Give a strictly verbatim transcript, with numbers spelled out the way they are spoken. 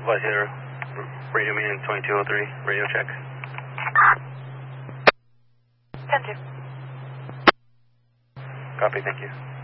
Vice radio meeting twenty-two oh three, radio check. ten two. Copy, thank you.